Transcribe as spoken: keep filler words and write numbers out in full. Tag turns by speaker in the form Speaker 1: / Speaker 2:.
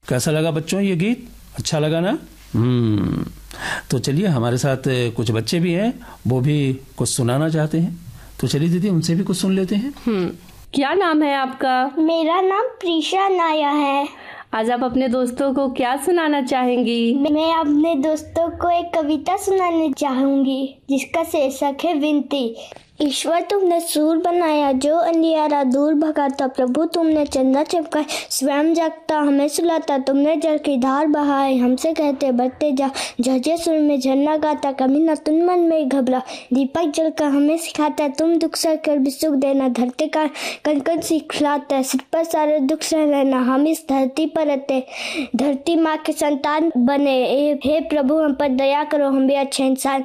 Speaker 1: कैसा लगा बच्चों ये गीत? अच्छा लगा ना? हम्म तो चलिए, हमारे साथ कुछ बच्चे भी हैं, वो भी कुछ सुनाना चाहते हैं। तो चलिए दीदी, उनसे भी कुछ सुन लेते हैं।
Speaker 2: हम्म क्या नाम है आपका?
Speaker 3: मेरा नाम प्रीशा नाया है।
Speaker 2: आज आप अपने दोस्तों को क्या सुनाना चाहेंगी?
Speaker 3: मैं अपने दोस्तों को एक कविता सुनाने चाहूंगी जिसका शीर्षक है विनती। ईश्वर तुमने सूर बनाया जो अंधियारा दूर भगाता, प्रभु तुमने चंदा चमकाए स्वयं जगता हमें सुलाता, तुमने जल की धार बहाए हमसे कहते बढ़ते जा, झझे सुर में झरना गाता कभी न तुम मन में घबरा, दीपक जल का हमें सिखाता तुम दुख सह कर भी सुख देना, धरती का कन कन सिखलाता सिर पर सारे दुख सह लेना, हम इस धरती पर रहते धरती माँ के संतान बने, हे प्रभु हम पर दया करो हम भी अच्छे इंसान।